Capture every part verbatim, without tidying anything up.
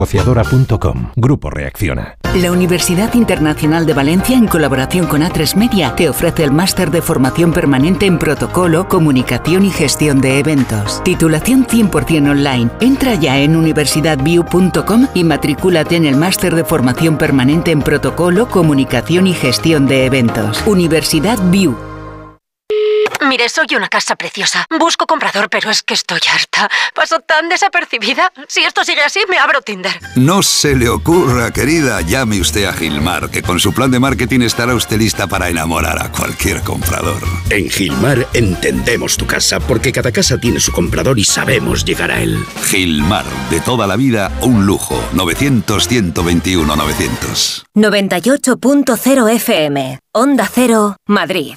Negociadora punto com. Grupo Reacciona. La Universidad Internacional de Valencia, en colaboración con A tres Media, te ofrece el máster de formación permanente en protocolo, comunicación y gestión de eventos. Titulación cien por ciento online. Entra ya en universidad view punto com y matricúlate en el máster de formación permanente en protocolo, comunicación y gestión de eventos. Universidad View. Mire, soy una casa preciosa. Busco comprador, pero es que estoy harta. Paso tan desapercibida. Si esto sigue así, me abro Tinder. No se le ocurra, querida. Llame usted a Gilmar, que con su plan de marketing estará usted lista para enamorar a cualquier comprador. En Gilmar entendemos tu casa, porque cada casa tiene su comprador y sabemos llegar a él. Gilmar, de toda la vida, un lujo. novecientos, ciento veintiuno, novecientos. noventa y ocho punto cero F M. Onda Cero, Madrid.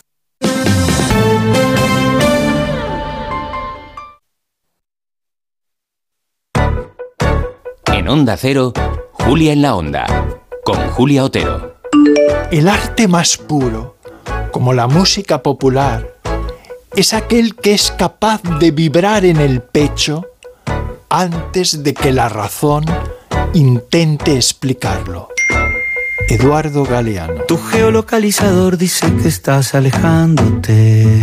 En Onda Cero, Julia en la Onda, con Julia Otero. El arte más puro, como la música popular, es aquel que es capaz de vibrar en el pecho antes de que la razón intente explicarlo. Eduardo Galeano. Tu geolocalizador dice que estás alejándote.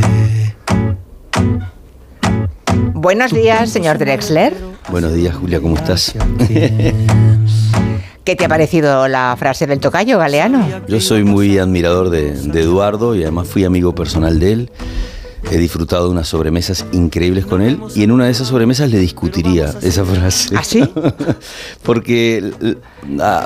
Buenos días, señor Drexler. Buenos días, Julia, ¿cómo estás? ¿Qué te ha parecido la frase del tocayo, Galeano? Yo soy muy admirador de, de Eduardo y además fui amigo personal de él. He disfrutado de unas sobremesas increíbles con él y en una de esas sobremesas le discutiría esa frase. ¿Ah, sí? Porque la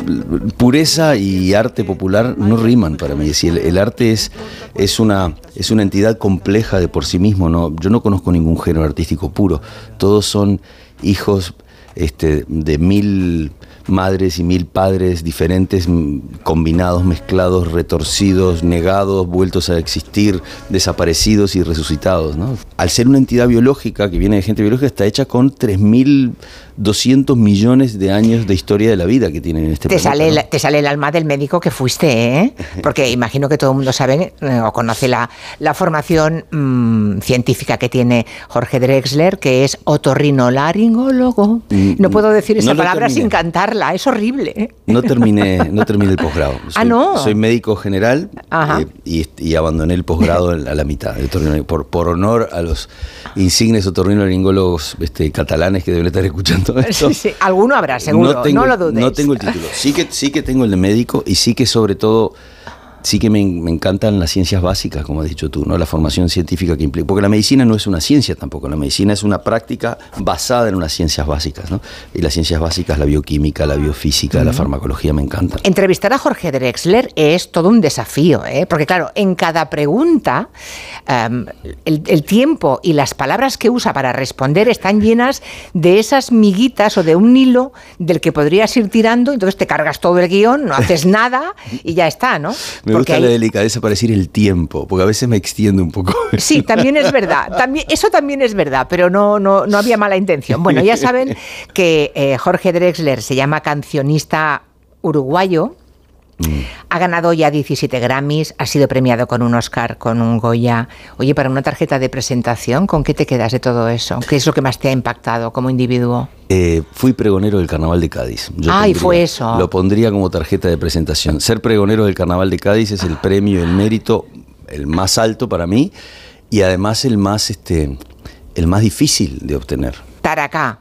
pureza y arte popular no riman para mí. Si el, el arte es, es, una, es una entidad compleja de por sí mismo, ¿no? Yo no conozco ningún género artístico puro. Todos son hijos este, de mil madres y mil padres diferentes, combinados, mezclados, retorcidos, negados, vueltos a existir, desaparecidos y resucitados, ¿no? Al ser una entidad biológica que viene de gente biológica, está hecha con tres mil doscientos millones de años de historia de la vida que tienen en este te planeta. Sale ¿no? el, te sale el alma del médico que fuiste, ¿eh? Porque imagino que todo el mundo sabe eh, o conoce la, la formación mmm, científica que tiene Jorge Drexler, que es otorrinolaringólogo. Mm, no puedo decir esa no palabra sin cantarla, es horrible. ¿eh? No terminé, no terminé el posgrado. Soy, ah, ¿no? Soy médico general eh, y, y abandoné el posgrado a la mitad, de por, por honor a los insignes otorrinolaringólogos este, catalanes que deben estar escuchando. Sí, sí. Alguno habrá, seguro, no, tengo, no lo dudes. No tengo el título. Sí que, sí que tengo el de médico y sí que sobre todo, sí que me, me encantan las ciencias básicas, como has dicho tú, ¿no? La formación científica que implica. Porque la medicina no es una ciencia tampoco, la medicina es una práctica basada en unas ciencias básicas, ¿no? Y las ciencias básicas, la bioquímica, la biofísica, uh-huh. la farmacología me encantan. Entrevistar a Jorge Drexler es todo un desafío, ¿eh? Porque claro, en cada pregunta um, el, el tiempo y las palabras que usa para responder están llenas de esas miguitas o de un hilo del que podrías ir tirando, entonces te cargas todo el guión, no haces nada y ya está, ¿no? Me porque gusta hay... la delicadeza para decir el tiempo, porque a veces me extiendo un poco. Sí, también es verdad. También, eso también es verdad, pero no, no, no había mala intención. Bueno, ya saben que eh, Jorge Drexler se llama cancionista uruguayo. Mm. Ha ganado ya diecisiete Grammys, ha sido premiado con un Oscar, con un Goya. Oye, para una tarjeta de presentación, ¿con qué te quedas de todo eso? ¿Qué es lo que más te ha impactado como individuo? Eh, fui pregonero del Carnaval de Cádiz. Yo ah, pondría, y fue eso. Lo pondría como tarjeta de presentación. Ser pregonero del Carnaval de Cádiz es el premio, el mérito, el más alto para mí y además el más, este, el más difícil de obtener. Taracá.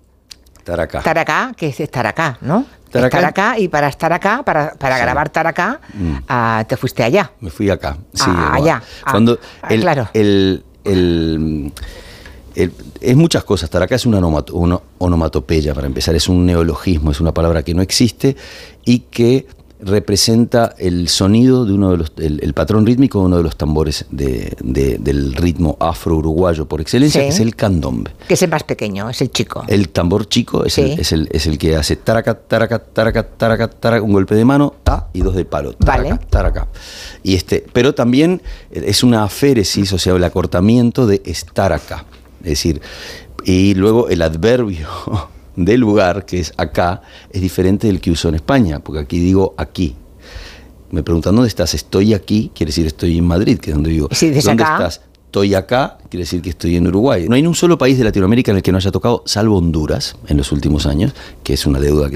Taracá. Taracá, que es estar acá, ¿no? Taracá. Estar acá y para estar acá, para, para sí. grabar Taracá, mm. uh, te fuiste allá. Me fui acá, sí. Ah, allá. Cuando ah, el, claro. El, el, el, es muchas cosas. Taracá es una, onomato, una onomatopeya, para empezar. Es un neologismo, es una palabra que no existe y que representa el sonido de uno de los, el, el patrón rítmico de uno de los tambores de, de, del ritmo afro-uruguayo por excelencia, sí. que es el candombe. Que es el más pequeño, es el chico. El tambor chico es, sí. el, es, el, es el que hace taraca, taraca, taraca, taraca, taraca, un golpe de mano, ta, y dos de palo, taraca, vale. taraca. Y este, pero también es una aféresis, o sea, el acortamiento de estar acá. Es decir, y luego el adverbio del lugar, que es acá, es diferente del que uso en España, porque aquí digo aquí. Me preguntan, ¿dónde estás? Estoy aquí, quiere decir estoy en Madrid, que es donde vivo. Sí, ¿Dónde acá? estás? estoy acá, quiere decir que estoy en Uruguay. No hay un solo país de Latinoamérica en el que no haya tocado, salvo Honduras, en los últimos años, que es una deuda que